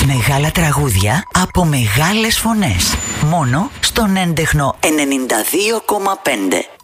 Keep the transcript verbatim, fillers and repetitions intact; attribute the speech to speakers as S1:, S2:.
S1: Μεγάλα τραγούδια από μεγάλες φωνές. Μόνο στον έντεχνο ενενήντα δύο κόμμα πέντε.